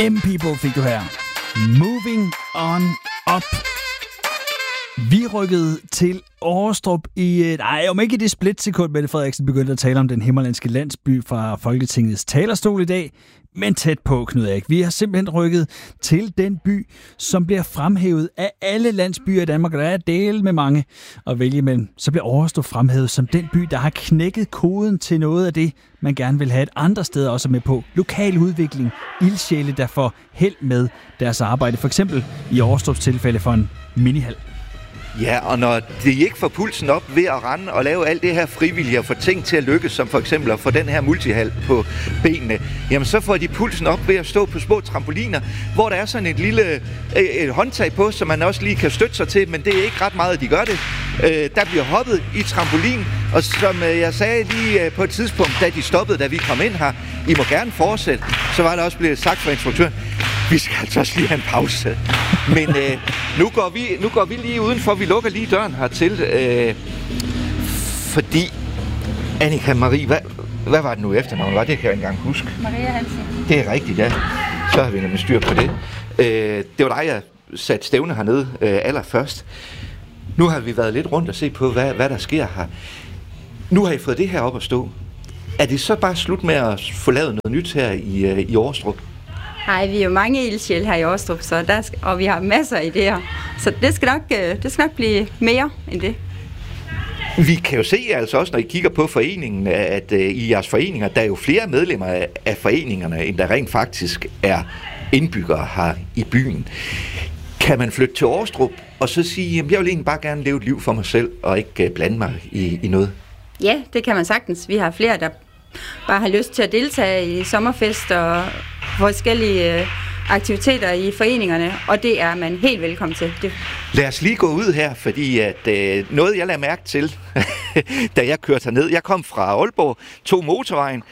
M-People fik du her. Moving on up. Vi rykkede til Årestrup om ikke i det splitsekund, Mette Frederiksen begyndte at tale om den himmerlandske landsby fra Folketingets talerstol i dag, men tæt på, Knud Erik. Vi har simpelthen rykket til den by, som bliver fremhævet af alle landsbyer i Danmark, og der er del med mange at vælge imellem. Så bliver Årestrup fremhævet som den by, der har knækket koden til noget af det, man gerne vil have et andre steder også med på. Lokal udvikling, ildsjæle, der får held med deres arbejde. For eksempel i Årestrups tilfælde for en minihal. Ja, og når de ikke får pulsen op ved at rende og lave alt det her frivillige og få ting til at lykkes, som for eksempel at få den her multihal på benene, jamen så får de pulsen op ved at stå på små trampoliner, hvor der er sådan et lille håndtag på, som man også lige kan støtte sig til, men det er ikke ret meget, at de gør det. Der bliver hoppet i trampolin, og som jeg sagde lige på et tidspunkt, da de stoppede, da vi kom ind her, I må gerne fortsætte, så var der også blevet sagt fra instruktøren, vi skal altså også lige have en pause. Men nu går vi lige udenfor, vi lukker lige døren hertil, fordi Annika Marie, hvad var det nu efternavn? Det kan jeg ikke engang huske. Maria Hansen. Det er rigtigt, ja. Så har vi nemlig styr på det. Det var dig, jeg satte stævne hernede allerførst. Nu har vi været lidt rundt og se på, hvad der sker her. Nu har I fået det her op at stå. Er det så bare slut med at få lavet noget nyt her i Årestrup? Nej, vi er jo mange ildsjæle her i Årestrup, og vi har masser af idéer. Så det skal nok blive mere end det. Vi kan jo se altså også, når I kigger på foreningen, at i jeres foreninger, der er jo flere medlemmer af foreningerne, end der rent faktisk er indbyggere her i byen. Kan man flytte til Årestrup og så sige, at jeg vil egentlig bare gerne leve et liv for mig selv og ikke blande mig i noget? Ja, det kan man sagtens. Vi har flere, der bare har lyst til at deltage i sommerfest og forskellige aktiviteter i foreningerne, og det er man helt velkommen til. Lad os lige gå ud her, fordi at noget, jeg lagde mærke til, da jeg kørte herned. Jeg kom fra Aalborg, tog motorvejen.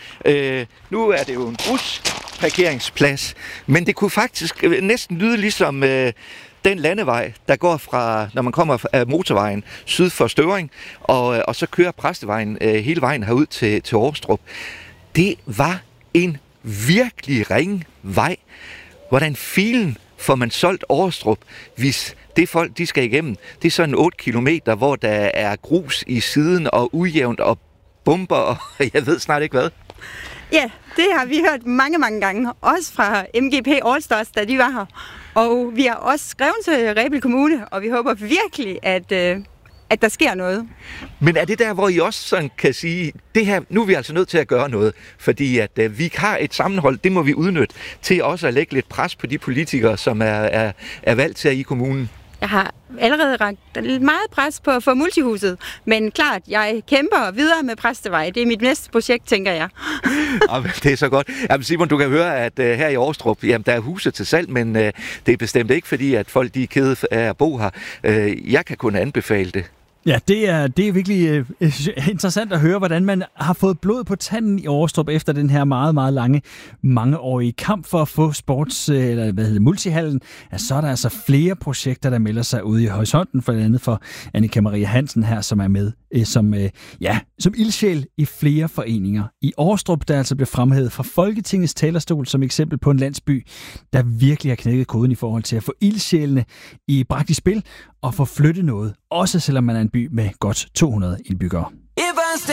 Nu er det jo en busparkeringsplads, men det kunne faktisk næsten lyde ligesom den landevej, der går fra, når man kommer af motorvejen syd for Støvring, og så kører Præstevejen hele vejen herud til Årestrup. Det var en virkelig ringe vej. Hvordan filen får man solgt Årestrup, hvis det folk, de skal igennem, det er sådan 8 kilometer, hvor der er grus i siden og ujævnt og bomber, og jeg ved snart ikke hvad. Ja, det har vi hørt mange, mange gange. Også fra MGP Allstars, da de var her. Og vi har også skrevet til Rebild Kommune, og vi håber virkelig, at der sker noget. Men er det der, hvor I også sådan kan sige, det her, nu er vi altså nødt til at gøre noget, fordi at vi har et sammenhold, det må vi udnytte til også at lægge lidt pres på de politikere, som er valgt til i kommunen? Jeg har allerede rakt meget pres på at få multihuset, men klart, jeg kæmper videre med Præstevej. Det er mit næste projekt, tænker jeg. Det er så godt. Jamen Simon, du kan høre, at her i Årestrup, jamen, der er huse til salg, men det er bestemt ikke fordi, at folk de er kede af at bo her. Jeg kan kun anbefale det. Ja, det er virkelig interessant at høre, hvordan man har fået blod på tanden i Årestrup efter den her meget, meget lange, mangeårige kamp for at få multihallen. Ja, så er der altså flere projekter, der melder sig ude i horisonten, for andet for Annika Maria Hansen her, som er med som ildsjæl i flere foreninger. I Årestrup, der altså blev fremhævet fra Folketingets talerstol som eksempel på en landsby, der virkelig har knækket koden i forhold til at få ildsjælene bragt i spil og få flyttet noget, også selvom man er en by med godt 200 indbyggere.